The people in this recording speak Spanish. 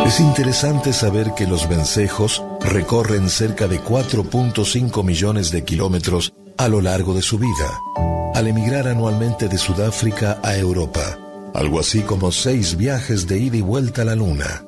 Es interesante saber que los vencejos recorren cerca de 4.5 millones de kilómetros a lo largo de su vida, al emigrar anualmente de Sudáfrica a Europa, algo así como 6 viajes de ida y vuelta a la Luna.